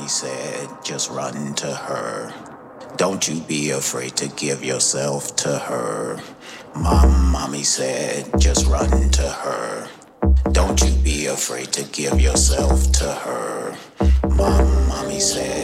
mommy said, just run to her. Don't you be afraid to give yourself to her. My mommy said, just run to her. Don't you be afraid to give yourself to her. My mommy said,